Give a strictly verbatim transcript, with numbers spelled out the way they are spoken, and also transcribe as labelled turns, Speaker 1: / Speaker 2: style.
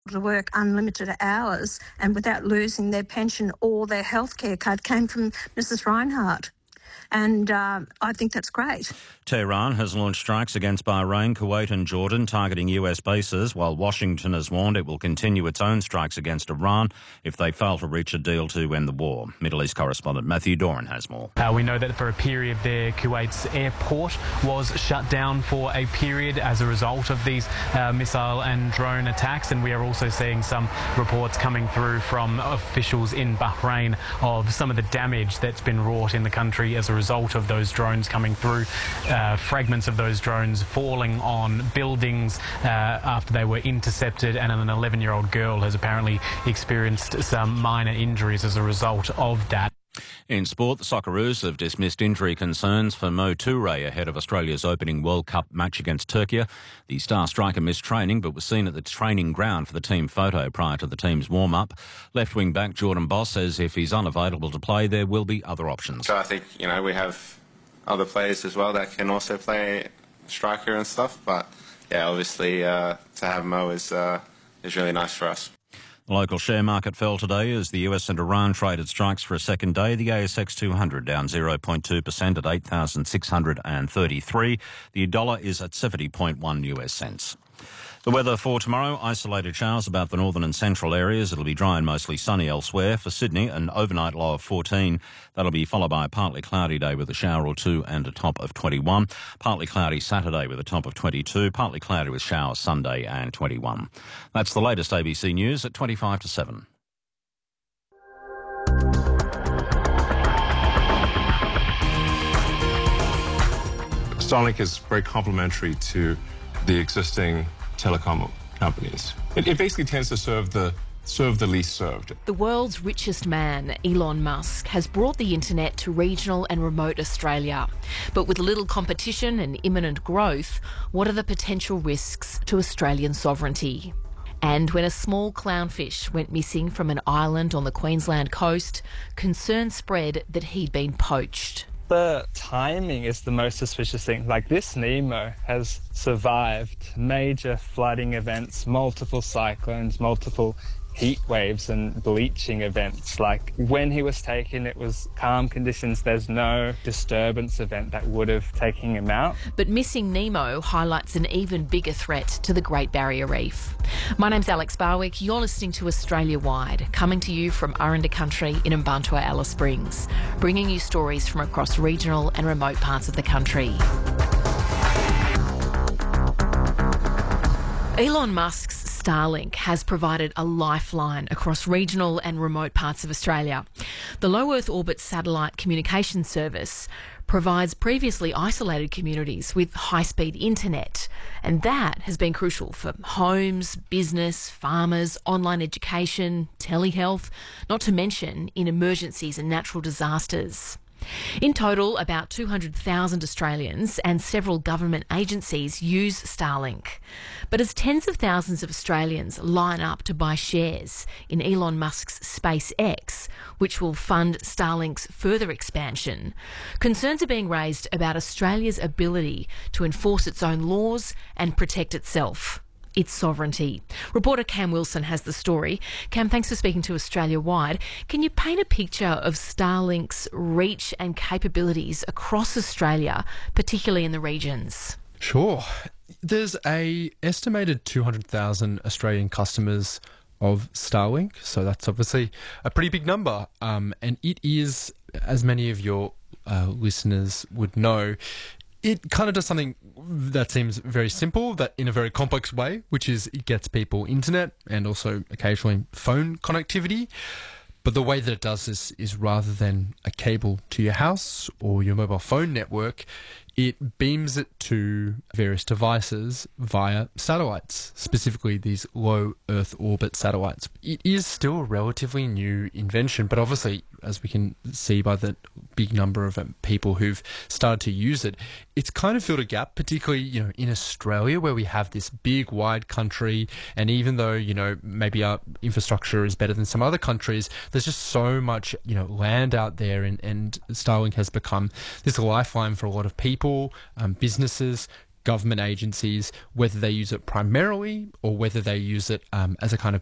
Speaker 1: to work unlimited hours and without losing their pension or their healthcare card came from Missus Reinhardt. And uh, I think that's great.
Speaker 2: Tehran has launched strikes against Bahrain, Kuwait and Jordan, targeting U S bases, while Washington has warned it will continue its own strikes against Iran if they fail to reach a deal to end the war. Middle East correspondent Matthew Doran has more.
Speaker 3: Uh, we know that for a period there, Kuwait's airport was shut down for a period as a result of these uh, missile and drone attacks, and we are also seeing some reports coming through from officials in Bahrain of some of the damage that's been wrought in the country as a result of those drones coming through. Uh, fragments of those drones falling on buildings uh, after they were intercepted, and an eleven-year-old girl has apparently experienced some minor injuries as a result of that.
Speaker 2: In sport, the Socceroos have dismissed injury concerns for Mo Toure ahead of Australia's opening World Cup match against Turkey. The star striker missed training but was seen at the training ground for the team photo prior to the team's warm-up. Left-wing back Jordan Boss says if he's unavailable to play, there will be other options.
Speaker 4: So I think, you know, we have other players as well that can also play striker and stuff, but yeah, obviously uh, to have Mo is, uh, is really nice for us.
Speaker 2: The local share market fell today as the U S and Iran traded strikes for a second day. The A S X two hundred down zero point two percent at eight thousand six hundred thirty-three. The dollar is at seventy point one U S cents. The weather for tomorrow, isolated showers about the northern and central areas. It'll be dry and mostly sunny elsewhere. For Sydney, an overnight low of fourteen. That'll be followed by a partly cloudy day with a shower or two and a top of twenty-one. Partly cloudy Saturday with a top of twenty-two. Partly cloudy with showers Sunday and twenty-one. That's the latest A B C News at twenty-five to seven.
Speaker 5: Starlink is very complementary to the existing telecom companies. It, it basically tends to serve the serve the least served.
Speaker 6: The world's richest man, Elon Musk, has brought the internet to regional and remote Australia. But with little competition and imminent growth, what are the potential risks to Australian sovereignty? And when a small clownfish went missing from an island on the Queensland coast, concern spread that he'd been poached.
Speaker 7: The timing is the most suspicious thing. Like, this Nemo has survived major flooding events, multiple cyclones, multiple heat waves and bleaching events. Like, when he was taken, it was calm conditions. There's no disturbance event that would have taken him out.
Speaker 6: But missing Nemo highlights an even bigger threat to the Great Barrier Reef. My name's Alex Barwick. You're listening to Australia Wide, coming to you from Aranda Country in Mbantua, Alice Springs, bringing you stories from across regional and remote parts of the country. Elon Musk's Starlink has provided a lifeline across regional and remote parts of Australia. The low Earth orbit satellite communication service provides previously isolated communities with high-speed internet, and that has been crucial for homes, business, farmers, online education, telehealth, not to mention in emergencies and natural disasters. In total, about two hundred thousand Australians and several government agencies use Starlink. But as tens of thousands of Australians line up to buy shares in Elon Musk's SpaceX, which will fund Starlink's further expansion, concerns are being raised about Australia's ability to enforce its own laws and protect itself. Its sovereignty. Reporter Cam Wilson has the story. Cam, thanks for speaking to Australia Wide. Can you paint a picture of Starlink's reach and capabilities across Australia, particularly in the regions?
Speaker 8: Sure. There's a estimated two hundred thousand Australian customers of Starlink, so that's obviously a pretty big number. Um, and it is, as many of your uh, listeners would know, it kind of does something that seems very simple, that in a very complex way, which is it gets people internet and also occasionally phone connectivity. But the way that it does this is rather than a cable to your house or your mobile phone network, it beams it to various devices via satellites, specifically these low Earth orbit satellites. It is still a relatively new invention, but obviously, as we can see by the big number of um, people who've started to use it, it's kind of filled a gap, particularly, you know, in Australia, where we have this big, wide country, and even though, you know, maybe our infrastructure is better than some other countries, there's just so much, you know, land out there, and, and Starlink has become this lifeline for a lot of people, um, businesses, government agencies, whether they use it primarily or whether they use it um, as a kind of